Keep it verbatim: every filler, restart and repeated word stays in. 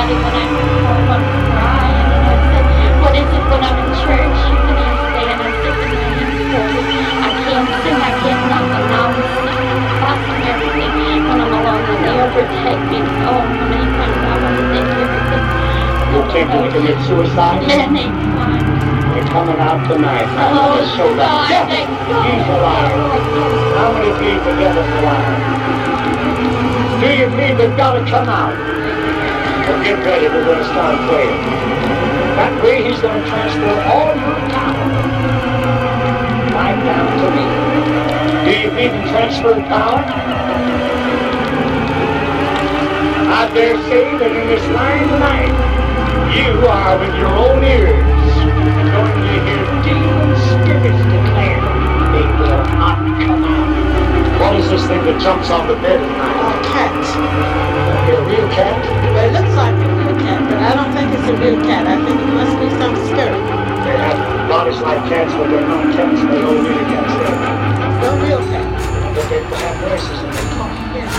somebody when I'm home, I'm crying, and I said, what is it when I'm in church? You can ask me, and I said, the hands folded. I can't sing, I can't nothing. Now I'm singing and fussing everything when I'm alone, and they overtake me. Oh, how many times I want to think everything. You attempted to commit suicide? Many times. You're coming out tonight. I'm Oh, going to show that. God, Yes, thank God. he's a liar. How many believe the devil's a liar? Do you believe they've got to come out? Well, get ready, we're going to start praying. That way he's going to transfer all your power right down to me. Do you believe in transferred power? I dare say that in this line tonight, you are with your own ears going to hear demon spirits declare they will not come out. What is this thing that jumps on the bed at night? A cat. A real cat? Well, it looks like a real cat, but I don't think it's a real cat. I think it must be some spirit. They have bodies like cats, but they're not cats. They don't really cats. No real cat. But they have voices and they talk.